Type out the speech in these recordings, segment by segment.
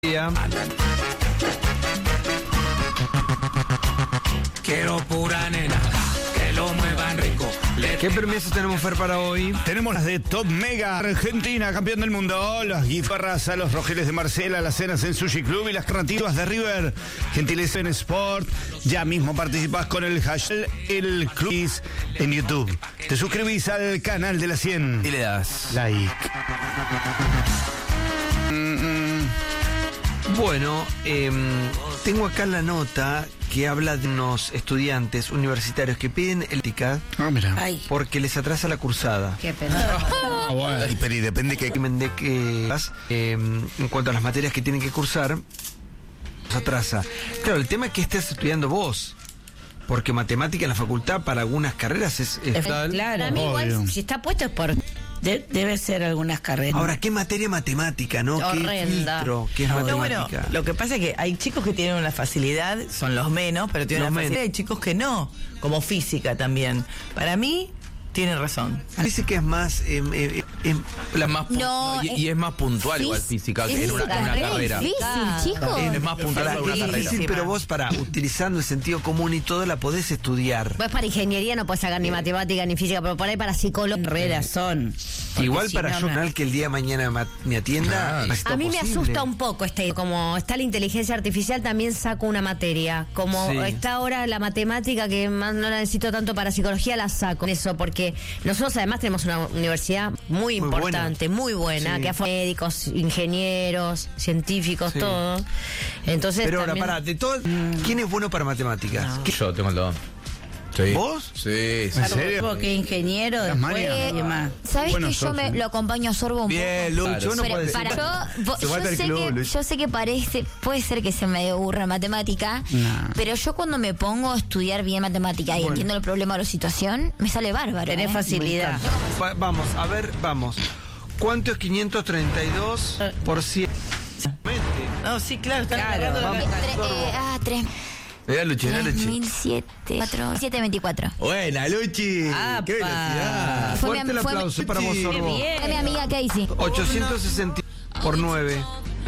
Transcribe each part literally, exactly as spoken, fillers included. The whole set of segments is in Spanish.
día. Quiero pura nena, que lo muevan rico. ¿Qué permisos tenemos, Fer, para hoy? Tenemos las de Top Mega, Argentina, campeón del mundo, las guitarras a los Rogeles de Marcela, las cenas en Sushi Club y las creativas de River. Gentileza en Sport. Ya mismo participás con el hashtag El Club en YouTube. Te suscribís al canal de la cien Y le das like. Bueno, eh, tengo acá la nota que habla de unos estudiantes universitarios que piden el ética Ah, mira. Ay, porque les atrasa la cursada. qué pena. Ah, bueno. Y, pero y depende que... De que eh, en cuanto a las materias que tienen que cursar, los atrasa. Claro, el tema es que estés estudiando vos. Porque matemática en la facultad para algunas carreras es... es- Es claro. Para mí Obvio. igual, si está puesto es por... De- debe ser algunas carreras. Ahora, ¿qué materia matemática, no? ¿Qué Horrenda. filtro? ¿Qué es No, No, bueno, matemática? lo que pasa es que hay chicos que tienen una facilidad, son los menos, pero tienen Los una facilidad, menos. hay chicos que no, como física también. Para mí, tienen razón. Dice que es más... eh, eh, eh, La más pu- No, y, eh, y es más puntual igual física que en una, en una carrera. difícil, chicos. Es más puntual Ahora, que una es carrera. difícil, pero vos, para utilizando el sentido común y todo, la podés estudiar. Vos para ingeniería no puedes sacar ni matemática ni física, pero por ahí para psicólogo. Carreras son. Porque Igual si para no, yo, no- canal que el día de mañana ma- me atienda, Claro. es todo A mí me posible. asusta un poco este, como está la inteligencia artificial, también saco una materia. Como Sí. está ahora la matemática, que más no la necesito tanto para psicología, la saco. Eso, porque nosotros además tenemos una universidad muy, Muy importante, buena. muy buena, Sí. que ha formado médicos, ingenieros, científicos, Sí. todo. Entonces, Pero ahora, también- pará, de todo, ¿quién es bueno para matemáticas? ¿Qué- Yo tengo el don. Sí. ¿Vos? Sí, sí. ¿En serio? Porque ingeniero, Las después Marias. nadie más. ¿Sabés Bueno, que yo sos, me ¿eh? lo acompaño a Sorbo un Bien, poco? Lucho, no Pero puede para ser. yo, vo- Sumate yo, al sé club, que, Lucho. yo sé que parece, puede ser que se me aburra matemática, No. pero yo cuando me pongo a estudiar bien matemática y entiendo el problema o la situación, me sale bárbaro. Tenés ¿eh? facilidad. Va- vamos, a ver, vamos. ¿Cuánto es quinientos treinta y dos por cien? No, sí, claro, están Claro, cargando la vamos. nota. Tre- eh, ah, tres. Mira, Luchi, mira, tres Luchi. mil siete, cuatro, siete veinticuatro. Buena, Luchi. ¡Apa! ¡Qué velocidad! Fue mi Fuerte el am- fue mi- aplauso para vos, Sí. Sorbo. Qué bien. Fue mi amiga Casey. ochocientos sesenta por nueve.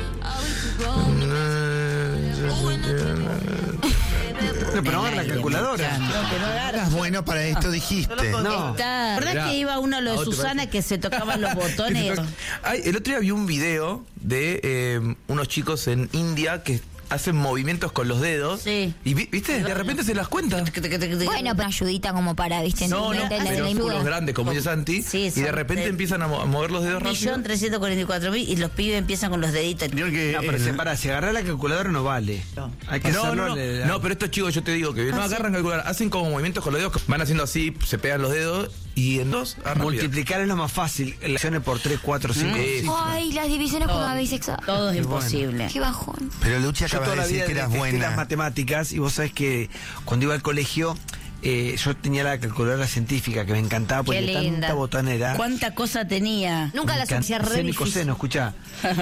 No, pero ahora la calculadora. No, que no agarra. Eras bueno para esto, dijiste. No. Está. ¿Verdad Mirá. que iba uno lo de ¿A vos te Susana parece? que se tocaban los botones? Ay, el otro día vi un video de eh, unos chicos en India que hacen movimientos con los dedos. Sí. Y vi- viste, de repente se las cuenta. Bueno, pero ayudita como para, viste, No, no, meterle en pero la culos ayuda. grandes, como dice Santi. Sí, y son de repente de- empiezan a, mo- a mover los dedos rápido. Millón trescientos cuarenta y cuatro mil y los pibes empiezan con los deditos. Señor, que No, pero el- se para, si agarrar la calculadora no vale. Hay que No, hacerlo. no, no, al- no, pero estos chicos yo te digo que no agarran calculadora, hacen como movimientos con los dedos, van haciendo así, se pegan los dedos y en dos, ah, rápido. multiplicar es lo más fácil. Las acciones por tres, cuatro, cinco. Sí. Ay, las divisiones con la base exacta. Todo es Qué bueno. imposible. Qué bajón. Pero Luchi Yo acaba toda de la decir vida que eras detesté las buena. matemáticas y vos sabés que cuando iba al colegio eh, yo tenía la calculadora científica que me encantaba porque Qué tenía linda. tanta botonera. ¿Cuánta cosa tenía? Nunca la Me hacía encanta- re seno y difícil. coseno, escuchá.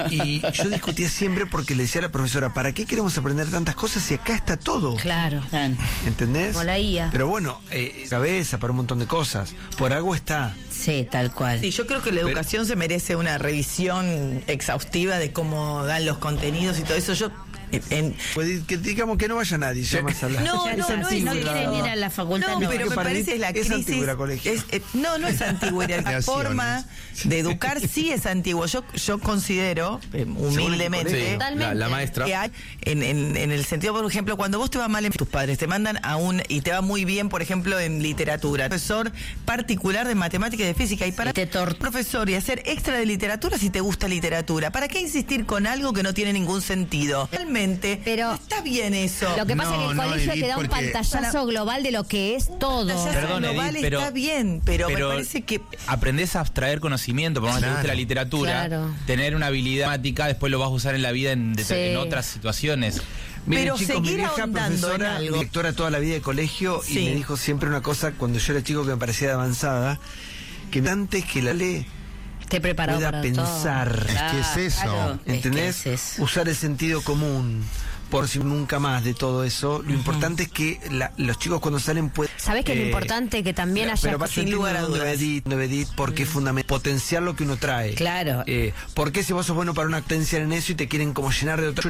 Y yo discutía siempre porque le decía a la profesora, ¿para qué queremos aprender tantas cosas si acá está todo? Claro. Tan. ¿Entendés? Como la I A. Pero bueno, eh, cabeza para un montón de cosas. Por algo está. Sí, tal cual. Sí, yo creo que la educación se merece una revisión exhaustiva de cómo dan los contenidos y todo eso. Yo en- en- Pues que digamos que no vaya nadie, ya más a hablar. No, Ya no, es no antigua, es no eso. quieren ir a la facultad. No, no. pero me para mí parece la es crisis. antigua, colegio. es- eh, no, no es antigüedad. La Generaciones. forma de educar sí es antiguo. Yo, yo considero, eh, humildemente, Sí, Totalmente. la, la maestra. que hay en, en- en el sentido, por ejemplo, cuando vos te va mal en tus padres, te mandan a un, y te va muy bien, por ejemplo, en literatura, profesor particular de matemática y de física, y para Te tor- profesor y hacer extra de literatura si te gusta literatura, ¿para qué insistir con algo que no tiene ningún sentido? Realmente, Pero- está bien eso. Lo que pasa No, es que el no, colegio Edith, te da un porque- pantallazo global de lo que es todo. Ya Perdón, global Edith, pero- está bien, pero, pero me parece que aprendés a abstraer conocimiento, por más que te guste la literatura, Claro. tener una habilidad matemática, después lo vas a usar en la vida en, det- Sí. en otras situaciones. Miren, Pero chicos, mi seguir vieja ahondando en profesora, algo. directora toda la vida de colegio, y Sí. me dijo siempre una cosa cuando yo era chico que me parecía de avanzada, que antes que la ley Te he preparado pueda para pensar, todo. Es que es eso. Claro. ¿entendés? Es que es eso. Usar el sentido común, por si nunca más de todo eso. Lo importante es que la- los chicos cuando salen pueden... ¿Sabés que es lo eh, importante que también haya... Pero sin sin lugar a lugar a dudas. dudas, porque es fundamental potenciar lo que uno trae. Claro. Eh, ¿Por qué si vos sos bueno para una potenciar en eso y te quieren como llenar de otra?